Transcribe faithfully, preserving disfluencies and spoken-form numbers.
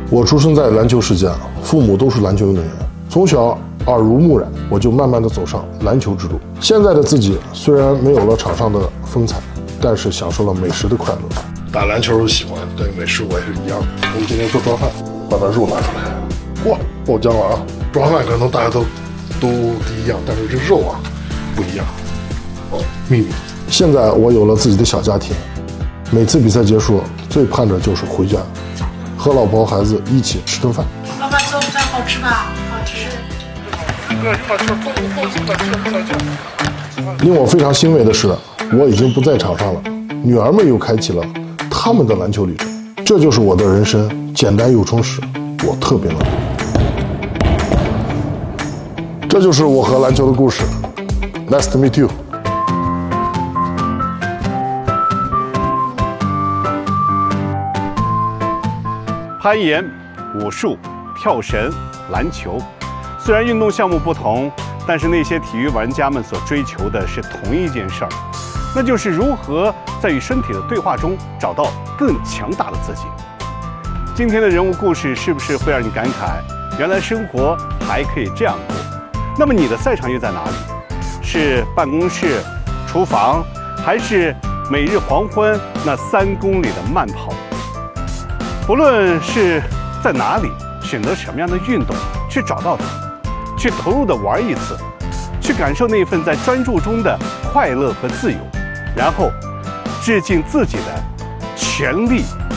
我出生在篮球世家，父母都是篮球运动员，从小耳濡目染，我就慢慢的走上篮球之路。现在的自己虽然没有了场上的风采，但是享受了美食的快乐。打篮球喜欢，对美食我也是一样的。我们今天做抓饭，把把肉拿出来，哇，爆浆了啊！抓饭可能大家都都一样，但是这肉啊不一样。哦，秘密。现在我有了自己的小家庭，每次比赛结束，最盼着就是回家，和老婆孩子一起吃顿饭。 爸爸做饭好吃吧？好吃。 令我非常欣慰的是，我已经不在场上了，女儿们又开启了他们的篮球旅程。这就是我的人生，简单又充实，我特别乐意。这就是我和篮球的故事。Nice to meet you。 攀岩、武术、跳绳、篮球，虽然运动项目不同，但是那些体育玩家们所追求的是同一件事儿，那就是如何在与身体的对话中找到更强大的自己。今天的人物故事是不是会让你感慨，原来生活还可以这样过？那么你的赛场又在哪里？是办公室、厨房，还是每日黄昏那三公里的慢跑？不论是在哪里，选择什么样的运动，去找到它，去投入的玩一次，去感受那份在专注中的快乐和自由，然后致敬自己的全力